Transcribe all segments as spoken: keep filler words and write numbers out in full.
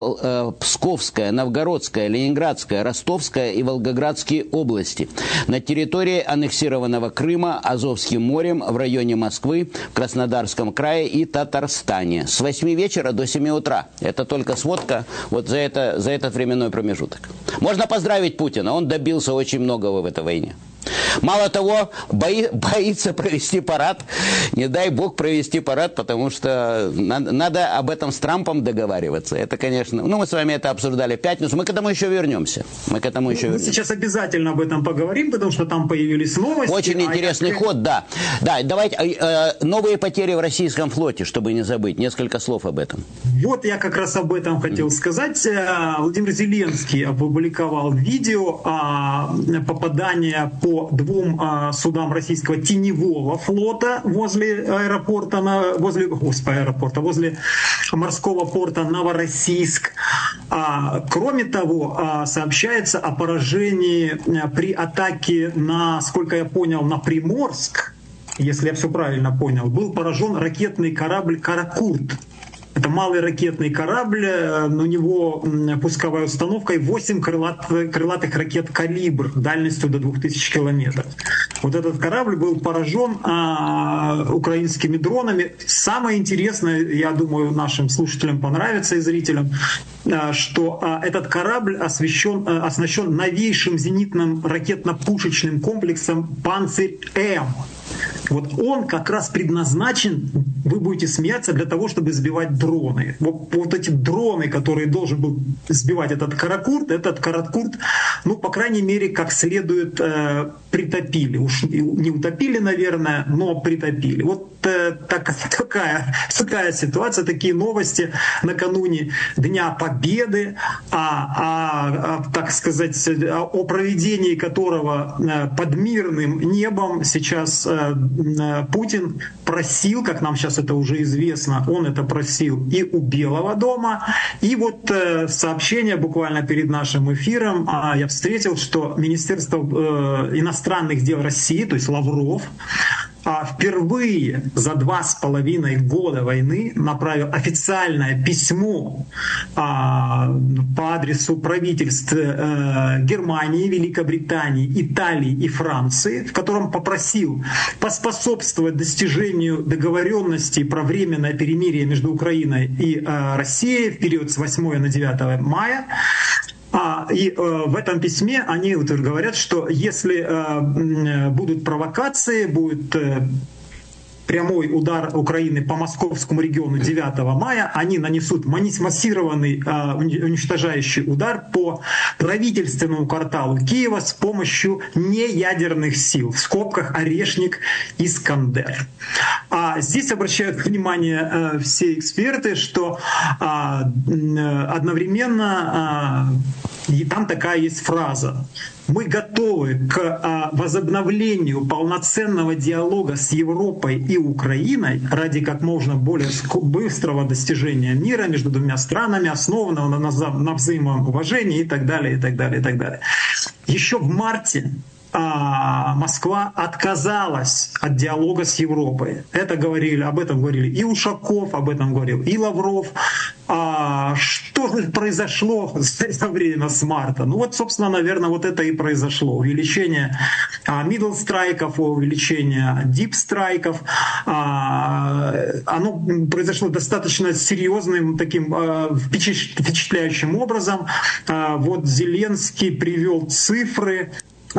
Псковская, Новгородская, Ленинградская, Ростовская и Волгоградские области. На территории аннексированного Крыма, Азовским морем, в районе Москвы, в Краснодарском крае и Татарстане. С восьми вечера до семи утра. Это только сводка вот за, это, за этот временной промежуток. Можно поздравить Путина. Он добился очень многого в этой войне. Мало того, бои, боится провести парад. Не дай бог провести парад, потому что надо, надо об этом с Трампом договариваться. Это, конечно... Ну, мы с вами это обсуждали в пятницу. Мы к этому еще вернемся. Мы к этому еще Мы вернемся. сейчас обязательно об этом поговорим, потому что там появились новости. Очень а интересный я... ход, да. Да, давайте... Э, новые потери в российском флоте, чтобы не забыть. Несколько слов об этом. Вот я как раз об этом хотел mm-hmm. сказать. Владимир Зеленский опубликовал видео о попадании по двум а, судам российского теневого флота возле аэропорта, на, возле, господи, аэропорта, возле морского порта Новороссийск. А, кроме того, а, сообщается о поражении а, при атаке на, сколько я понял, на Приморск, если я все правильно понял, был поражен ракетный корабль «Каракурт». Это малый ракетный корабль, у него пусковая установка и восемь крылат, крылатых ракет «Калибр» дальностью до двух тысяч километров. Вот этот корабль был поражен а, украинскими дронами. Самое интересное, я думаю, нашим слушателям понравится и зрителям, а, что а, этот корабль освещен, а, оснащен новейшим зенитным ракетно-пушечным комплексом «Панцирь-М». Вот он как раз предназначен, вы будете смеяться, для того, чтобы сбивать дроны. Вот, вот эти дроны, которые должен был сбивать этот «Каракурт», этот «Каракурт», ну, по крайней мере, как следует э, притопили. Уж не утопили, наверное, но притопили. Вот э, так, такая, такая ситуация, такие новости накануне Дня Победы, а, а, а, так сказать, о проведении которого э, под мирным небом сейчас э, Путин просил, как нам сейчас это уже известно, он это просил и у Белого дома. И вот э, сообщение буквально перед нашим эфиром а, я встретил, что Министерство э, иностранных дел России, то есть Лавров, а впервые за два с половиной года войны направил официальное письмо а, по адресу правительств а, Германии, Великобритании, Италии и Франции, в котором попросил поспособствовать достижению договоренности про временное перемирие между Украиной и а, Россией в период с восьмого на девятое мая. А, и э, в этом письме они вот говорят, что если э, будут провокации, будет э, прямой удар Украины по московскому региону девятого мая, они нанесут массированный э, уничтожающий удар по правительственному кварталу Киева с помощью неядерных сил, в скобках «Орешник», «Искандер». А здесь обращают внимание э, все эксперты, что э, одновременно э, и там такая есть фраза: «Мы готовы к а, возобновлению полноценного диалога с Европой и Украиной ради как можно более быстрого достижения мира между двумя странами, основанного на, на, на взаимном уважении» и так далее, и так далее, и так далее. Еще в марте а, Москва отказалась от диалога с Европой. Это говорили, об этом говорили и Ушаков, об этом говорил и Лавров. А что произошло за это время с марта? Ну вот, собственно, наверное, вот это и произошло. Увеличение middle страйков, увеличение deep страйков. Оно произошло достаточно серьезным, таким впечатляющим образом. Вот Зеленский привел цифры.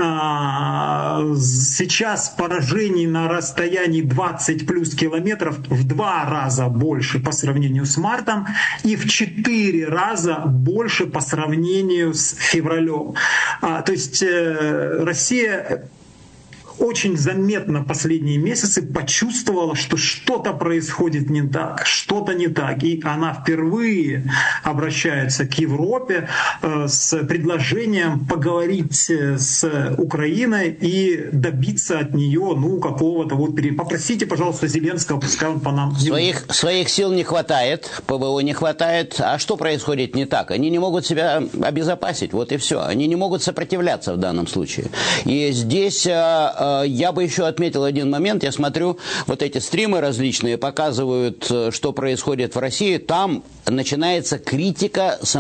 Сейчас поражений на расстоянии двадцать плюс километров в два раза больше по сравнению с мартом и в четыре раза больше по сравнению с февралем. То есть Россия очень заметно последние месяцы почувствовала, что что-то происходит не так, что-то не так. И она впервые обращается к Европе э, с предложением поговорить с Украиной и добиться от нее, ну, какого-то вот... Попросите, пожалуйста, Зеленского, пускай он по нам... Своих, своих сил не хватает, ПВО не хватает. А что происходит не так? Они не могут себя обезопасить, вот и все. Они не могут сопротивляться в данном случае. И здесь... Я бы еще отметил один момент. Я смотрю, вот эти стримы различные показывают, что происходит в России. Там начинается критика